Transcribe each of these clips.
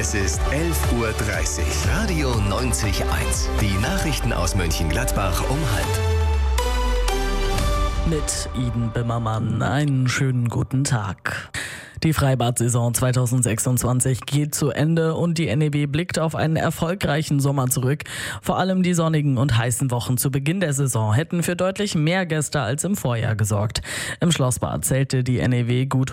Es ist 11:30 Uhr. Radio 90.1. Die Nachrichten aus Mönchengladbach um 12:30. Mit Iden Bimmermann. Einen schönen guten Tag. Die Freibad-Saison 2026 geht zu Ende und die NEW blickt auf einen erfolgreichen Sommer zurück. Vor allem die sonnigen und heißen Wochen zu Beginn der Saison hätten für deutlich mehr Gäste als im Vorjahr gesorgt. Im Schlossbad zählte die NEW gut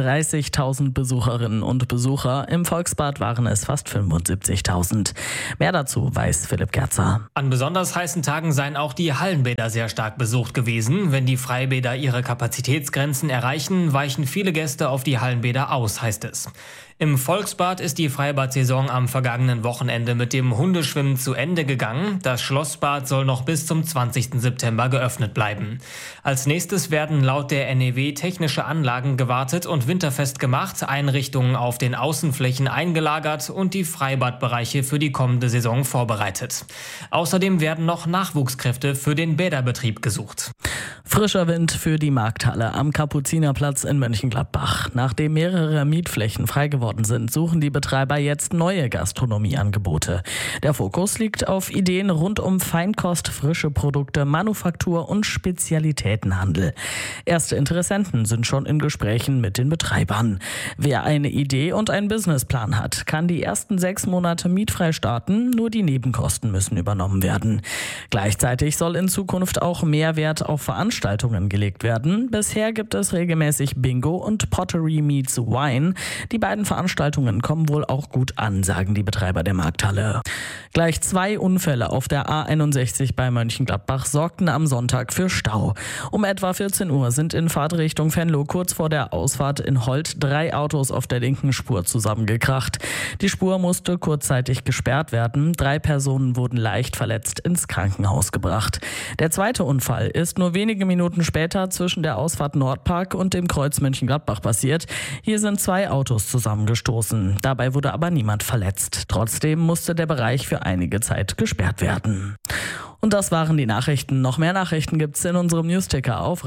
130.000 Besucherinnen und Besucher. Im Volksbad waren es fast 75.000. Mehr dazu weiß Philipp Gerzer. An besonders heißen Tagen seien auch die Hallenbäder sehr stark besucht gewesen. Wenn die Freibäder ihre Kapazitätsgrenzen erreichen, weichen viele Gäste auf die Hallenbäder aus, heißt es. Im Volksbad ist die Freibad-Saison am vergangenen Wochenende mit dem Hundeschwimmen zu Ende gegangen. Das Schlossbad soll noch bis zum 20. September geöffnet bleiben. Als nächstes werden laut der NEW technische Anlagen gewartet und winterfest gemacht, Einrichtungen auf den Außenflächen eingelagert und die Freibadbereiche für die kommende Saison vorbereitet. Außerdem werden noch Nachwuchskräfte für den Bäderbetrieb gesucht. Frischer Wind für die Markthalle am Kapuzinerplatz in Mönchengladbach. Nachdem mehrere Mietflächen frei geworden sind, suchen die Betreiber jetzt neue Gastronomieangebote. Der Fokus liegt auf Ideen rund um Feinkost, frische Produkte, Manufaktur und Spezialitätenhandel. Erste Interessenten sind schon in Gesprächen mit den Betreibern. Wer eine Idee und einen Businessplan hat, kann die ersten 6 Monate mietfrei starten, nur die Nebenkosten müssen übernommen werden. Gleichzeitig soll in Zukunft auch mehr Wert auf Veranstaltungen gelegt werden. Bisher gibt es regelmäßig Bingo und Pottery Meets Wine. Die beiden Veranstaltungen kommen wohl auch gut an, sagen die Betreiber der Markthalle. Gleich 2 Unfälle auf der A61 bei Mönchengladbach sorgten am Sonntag für Stau. Um etwa 14 Uhr sind in Fahrtrichtung Venlo kurz vor der Ausfahrt in Holt 3 Autos auf der linken Spur zusammengekracht. Die Spur musste kurzzeitig gesperrt werden. 3 Personen wurden leicht verletzt ins Krankenhaus gebracht. Der zweite Unfall ist nur wenige Minuten später zwischen der Ausfahrt Nordpark und dem Kreuz Mönchengladbach passiert. Hier sind 2 Autos zusammengestoßen. Dabei wurde aber niemand verletzt. Trotzdem musste der Bereich für einige Zeit gesperrt werden. Und das waren die Nachrichten. Noch mehr Nachrichten gibt's in unserem Newsticker auf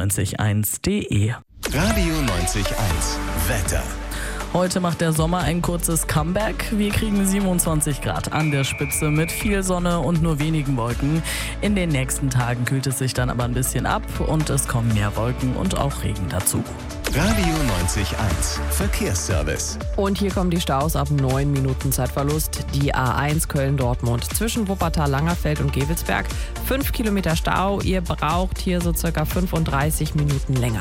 radio901.de. Radio 90.1. Wetter. Heute macht der Sommer ein kurzes Comeback. Wir kriegen 27 Grad an der Spitze mit viel Sonne und nur wenigen Wolken. In den nächsten Tagen kühlt es sich dann aber ein bisschen ab und es kommen mehr Wolken und auch Regen dazu. Radio 90.1. Verkehrsservice. Und hier kommen die Staus ab 9 Minuten Zeitverlust. Die A1 Köln-Dortmund zwischen Wuppertal, Langerfeld und Gevelsberg. 5 Kilometer Stau. Ihr braucht hier so circa 35 Minuten länger.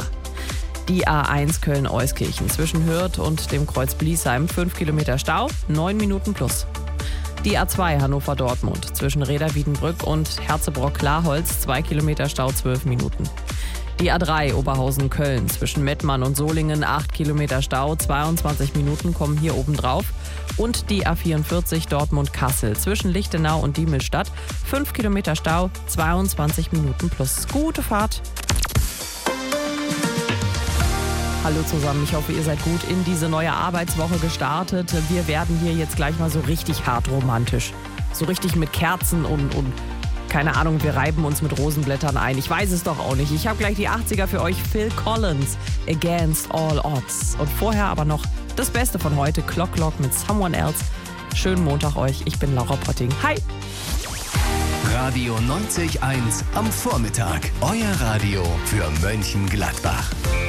Die A1 Köln-Euskirchen zwischen Hürth und dem Kreuz Bliesheim. 5 Kilometer Stau, 9 Minuten plus. Die A2 Hannover-Dortmund zwischen Reda-Wiedenbrück und Herzebrock-Klarholz. 2 Kilometer Stau, 12 Minuten. Die A3 Oberhausen-Köln zwischen Mettmann und Solingen. 8 Kilometer Stau, 22 Minuten kommen hier oben drauf. Und die A44 Dortmund-Kassel zwischen Lichtenau und Diemelstadt. 5 Kilometer Stau, 22 Minuten plus. Gute Fahrt! Hallo zusammen, ich hoffe, ihr seid gut in diese neue Arbeitswoche gestartet. Wir werden hier jetzt gleich mal so richtig hart romantisch. So richtig mit Kerzen und keine Ahnung, wir reiben uns mit Rosenblättern ein. Ich weiß es doch auch nicht. Ich habe gleich die 80er für euch. Phil Collins, Against All Odds. Und vorher aber noch das Beste von heute, Clock Clock mit Someone Else. Schönen Montag euch, ich bin Laura Potting. Hi! Radio 90.1 am Vormittag. Euer Radio für Mönchengladbach.